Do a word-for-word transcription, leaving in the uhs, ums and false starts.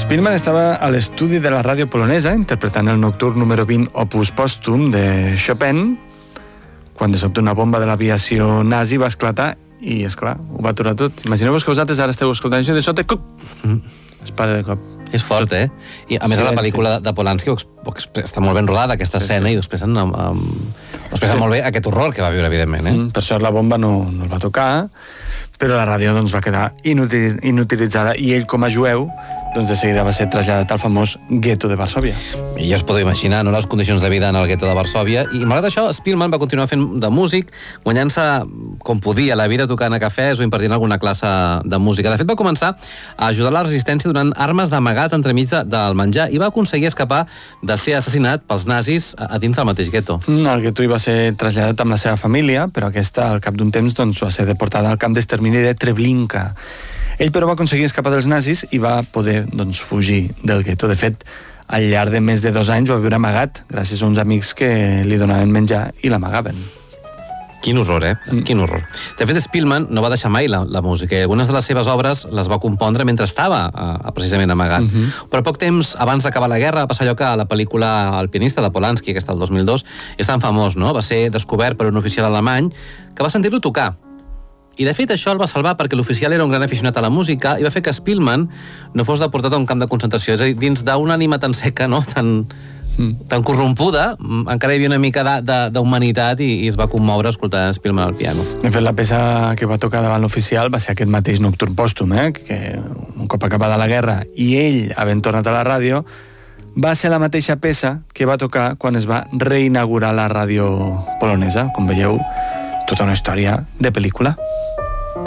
Spielmann estava a l'estudi de la ràdio polonesa interpretant el nocturn número vint Opus Póstum de Chopin quan de sobte una bomba de l'aviació nazi va esclatar i, esclar, ho va aturar tot. Imagineu-vos que vosaltres ara esteu escoltant això i de sota, cuc, mm. es para de cop. És fort, eh? I a més, a la pel·lícula de Polanski està molt ben rodada, aquesta escena, sí, sí. i ho expressen, amb, amb... ho expressen sí. molt bé aquest horror que va viure, evidentment. Eh? Mm, per sort la bomba no, no el va tocar, però la ràdio doncs, va quedar inutil, inutilitzada i ell, com a jueu, doncs de seguida va ser traslladat al famós gueto de Varsòvia. I ja us podeu imaginar, no?, les condicions de vida en el gueto de Varsòvia. I malgrat això, Spielmann va continuar fent de músic, guanyant-se com podia la vida tocant a cafès o impartint alguna classe de música. De fet, va començar a ajudar la resistència donant armes d'amagat entremig de, del menjar i va aconseguir escapar de ser assassinat pels nazis a, a dins del mateix gueto. Mm, el gueto hi va ser traslladat amb la seva família, però aquesta, al cap d'un temps, doncs, va ser deportada al camp d'extermini de Treblinka. Ell, però, va aconseguir escapar dels nazis i va poder, doncs, fugir del gueto. De fet, al llarg de més de dos anys va viure amagat, gràcies a uns amics que li donaven menjar i l'amagaven. Quin horror, eh? Mm. Quin horror. De fet, Spielmann no va deixar mai la, la música. Algunes de les seves obres les va compondre mentre estava a, precisament amagat. Mm -hmm. Però poc temps abans d'acabar la guerra va passar allò que a la pel·lícula El pianista de Polanski, aquesta del dos mil dos, és tan famós, no? Va ser descobert per un oficial alemany que va sentir-lo tocar. I, de fet, això el va salvar perquè l'oficial era un gran aficionat a la música i va fer que Spielmann no fos deportat a un camp de concentració. És a dir, dins d'una ànima tan seca, no?, tan, mm. tan corrompuda, encara hi havia una mica d'humanitat i, i es va commoure escoltant Spielmann al piano. De fet, la peça que va tocar davant l'oficial va ser aquest mateix nocturn pòstum, eh? Que un cop acabada la guerra i ell, havent tornat a la ràdio, va ser la mateixa peça que va tocar quan es va reinaugurar la ràdio polonesa. Com veieu, tota una història de pel·lícula.